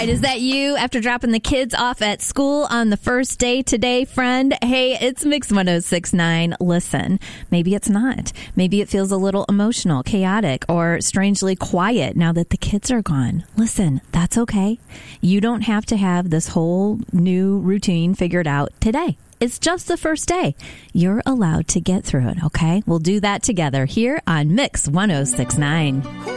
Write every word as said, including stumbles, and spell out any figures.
right. Is that you after dropping the kids off at school on the first day today, friend? Hey, it's Mix one oh six point nine. Listen, maybe it's not. Maybe it feels a little emotional, chaotic, or strangely quiet now that the kids are gone. Listen, that's okay. You don't have to have this whole new routine figured out today. It's just the first day. You're allowed to get through it, okay? We'll do that together here on Mix one oh six point nine.